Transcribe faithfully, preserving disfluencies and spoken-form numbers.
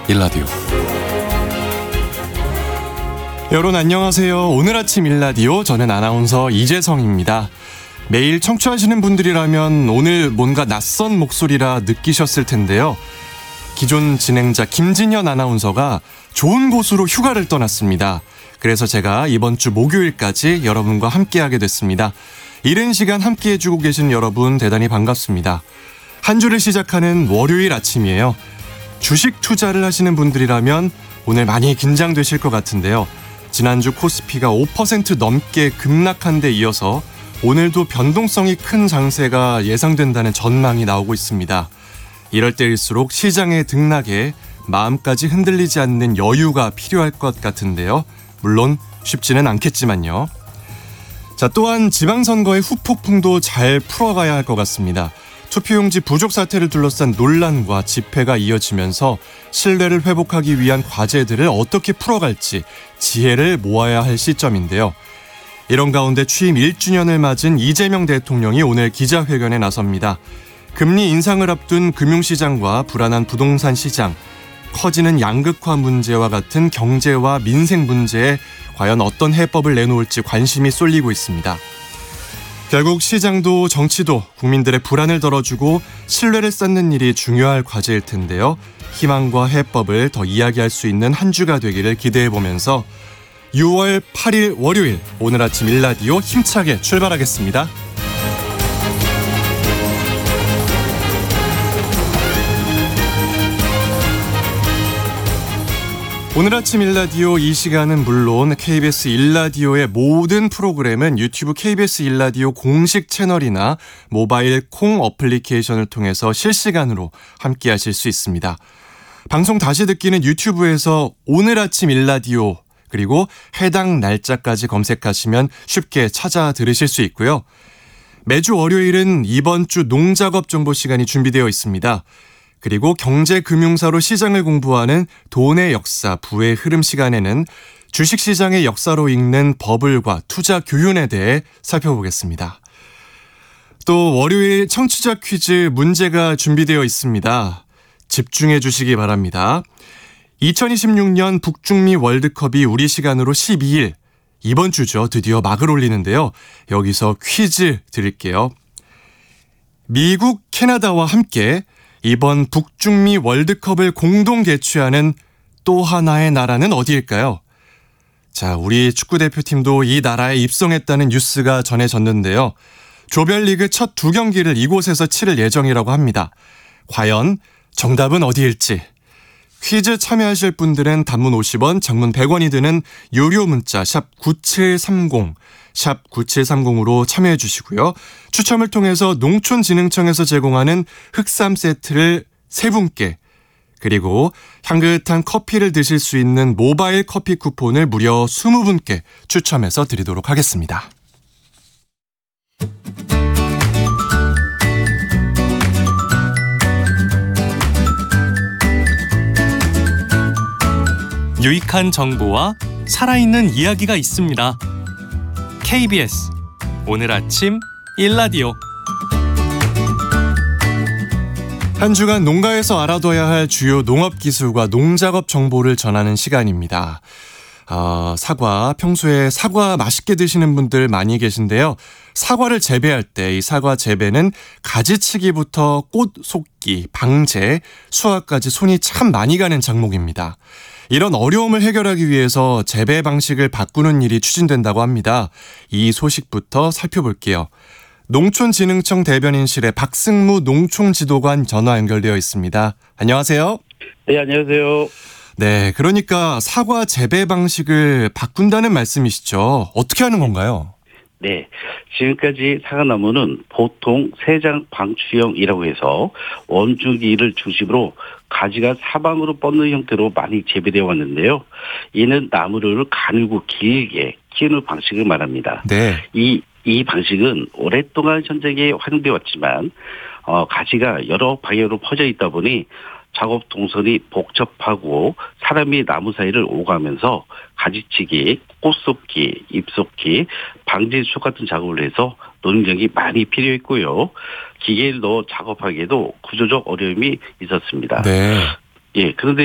일라디오. 여러분 안녕하세요. 오늘 아침 일라디오, 저는 아나운서 이재성입니다. 매일 청취하시는 분들이라면 오늘 뭔가 낯선 목소리라 느끼셨을 텐데요. 기존 진행자 김진현 아나운서가 좋은 곳으로 휴가를 떠났습니다. 그래서 제가 이번 주 목요일까지 여러분과 함께하게 됐습니다. 이른 시간 함께해주고 계신 여러분 대단히 반갑습니다. 한 주를 시작하는 월요일 아침이에요. 주식 투자를 하시는 분들이라면 오늘 많이 긴장되실 것 같은데요. 지난주 코스피가 오 퍼센트 넘게 급락한 데 이어서 오늘도 변동성이 큰 장세가 예상된다는 전망이 나오고 있습니다. 이럴 때일수록 시장의 등락에 마음까지 흔들리지 않는 여유가 필요할 것 같은데요. 물론 쉽지는 않겠지만요. 자, 또한 지방선거의 후폭풍도 잘 풀어가야 할 것 같습니다. 투표용지 부족 사태를 둘러싼 논란과 집회가 이어지면서 신뢰를 회복하기 위한 과제들을 어떻게 풀어갈지 지혜를 모아야 할 시점인데요. 이런 가운데 취임 일 주년을 맞은 이재명 대통령이 오늘 기자회견에 나섭니다. 금리 인상을 앞둔 금융시장과 불안한 부동산 시장, 커지는 양극화 문제와 같은 경제와 민생 문제에 과연 어떤 해법을 내놓을지 관심이 쏠리고 있습니다. 결국 시장도 정치도 국민들의 불안을 덜어주고 신뢰를 쌓는 일이 중요할 과제일 텐데요. 희망과 해법을 더 이야기할 수 있는 한 주가 되기를 기대해보면서 유월 팔일 월요일, 오늘 아침 일라디오 힘차게 출발하겠습니다. 오늘 아침 일라디오, 이 시간은 물론 케이비에스 일라디오의 모든 프로그램은 유튜브 케이비에스 일라디오 공식 채널이나 모바일 콩 어플리케이션을 통해서 실시간으로 함께 하실 수 있습니다. 방송 다시 듣기는 유튜브에서 오늘 아침 일라디오 그리고 해당 날짜까지 검색하시면 쉽게 찾아 들으실 수 있고요. 매주 월요일은 이번 주 농작업 정보 시간이 준비되어 있습니다. 그리고 경제금융사로 시장을 공부하는 돈의 역사, 부의 흐름 시간에는 주식시장의 역사로 읽는 버블과 투자 교훈에 대해 살펴보겠습니다. 또 월요일 청취자 퀴즈 문제가 준비되어 있습니다. 집중해 주시기 바랍니다. 이천이십육 년 북중미 월드컵이 우리 시간으로 십이일, 이번 주죠. 드디어 막을 올리는데요. 여기서 퀴즈 드릴게요. 미국, 캐나다와 함께 이번 북중미 월드컵을 공동 개최하는 또 하나의 나라는 어디일까요? 자, 우리 축구대표팀도 이 나라에 입성했다는 뉴스가 전해졌는데요. 조별리그 첫 두 경기를 이곳에서 치를 예정이라고 합니다. 과연 정답은 어디일지. 퀴즈 참여하실 분들은 단문 오십 원, 장문 백 원이 드는 유료 문자 샵 구칠삼공, 샵 구칠삼공으로 참여해 주시고요. 추첨을 통해서 농촌진흥청에서 제공하는 흑삼 세트를 세 분께, 그리고 향긋한 커피를 드실 수 있는 모바일 커피 쿠폰을 무려 이십 분께 추첨해서 드리도록 하겠습니다. 유익한 정보와 살아있는 이야기가 있습니다. 케이비에스 오늘 아침 일라디오. 한 주간 농가에서 알아둬야 할 주요 농업기술과 농작업 정보를 전하는 시간입니다. 어, 사과, 평소에 사과 맛있게 드시는 분들 많이 계신데요. 사과를 재배할 때 이 사과 재배는 가지치기부터 꽃 속기, 방제, 수확까지 손이 참 많이 가는 작목입니다. 이런 어려움을 해결하기 위해서 재배 방식을 바꾸는 일이 추진된다고 합니다. 이 소식부터 살펴볼게요. 농촌진흥청 대변인실의 박승무 농촌지도관 전화 연결되어 있습니다. 안녕하세요. 네, 안녕하세요. 네, 그러니까 사과 재배 방식을 바꾼다는 말씀이시죠. 어떻게 하는 건가요? 네, 지금까지 사과나무는 보통 세장 방추형이라고 해서 원줄기를 중심으로 가지가 사방으로 뻗는 형태로 많이 재배되어 왔는데요. 이는 나무를 가늘고 길게 키우는 방식을 말합니다. 네. 이, 이 방식은 오랫동안 현장에 활용되어 왔지만 어, 가지가 여러 방향으로 퍼져 있다 보니 작업 동선이 복잡하고 사람이 나무 사이를 오가면서 가지치기, 꽃속기, 잎속기, 방진수 같은 작업을 해서 노동력이 많이 필요했고요. 기계를 넣어 작업하기에도 구조적 어려움이 있었습니다. 네. 예, 그런데